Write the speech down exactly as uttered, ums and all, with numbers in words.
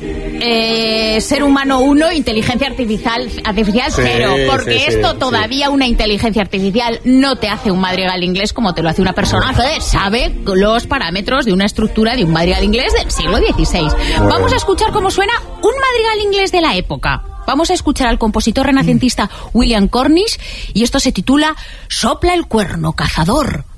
Eh, ser humano uno, inteligencia artificial, artificial Sí, cero, porque sí, sí, esto sí. todavía una inteligencia artificial no te hace un madrigal inglés como te lo hace una persona que sabe los parámetros de una estructura de un madrigal inglés del siglo dieciséis. Bueno. Vamos a escuchar cómo suena un madrigal inglés de la época. Vamos a escuchar al compositor renacentista William Cornish y esto se titula Sopla el cuerno cazador.